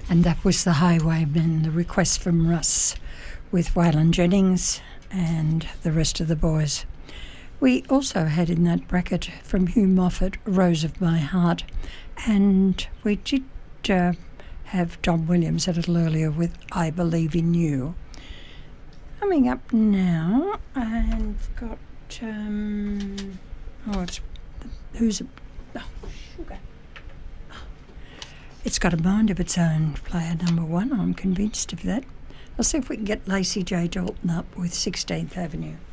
And that was The Highwaymen, the request from Russ, with Waylon Jennings and the rest of the boys. We also had in that bracket from Hugh Moffat, Rose of My Heart, and we did have Don Williams a little earlier with I Believe in You. Coming up now, I've got, Sugar. It's got a mind of its own, player number 1, I'm convinced of that. I'll see if we can get Lacey J. Dalton up with 16th Avenue.